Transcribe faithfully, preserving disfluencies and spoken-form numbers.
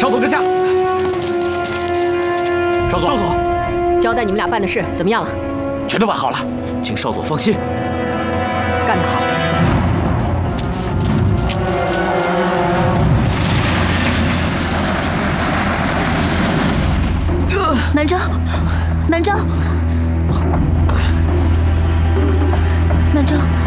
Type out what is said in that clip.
少佐阁下，少佐，少佐， 交代你们俩办的事怎么样了？ 全都办好了，请少佐放心。 干得好！ 南征，南征，南征。